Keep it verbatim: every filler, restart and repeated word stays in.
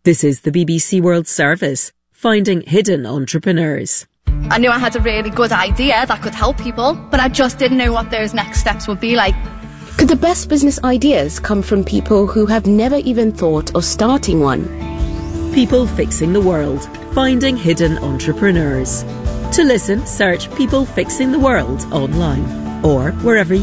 This is the B B C World Service, finding hidden entrepreneurs. I knew I had a really good idea that could help people, but I just didn't know what those next steps would be like. Could the best business ideas come from people who have never even thought of starting one? People Fixing the World, finding hidden entrepreneurs. To listen, search People Fixing the World online or wherever